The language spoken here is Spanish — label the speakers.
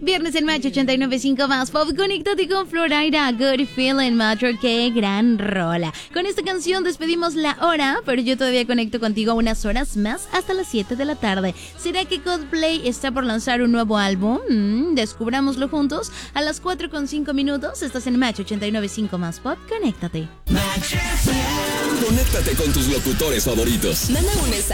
Speaker 1: Viernes en Match 89.5 más pop. Conéctate con Florida, Good Feeling, Matro. Qué gran rola. Con esta canción despedimos la hora, pero yo todavía conecto contigo unas horas más hasta las 7 de la tarde. ¿Será que Coldplay está por lanzar un nuevo álbum? Descubrámoslo juntos a las 4:05. Estás en Match 89.5 más pop. Conéctate.
Speaker 2: Conéctate con tus locutores favoritos.
Speaker 3: Manda un mensaje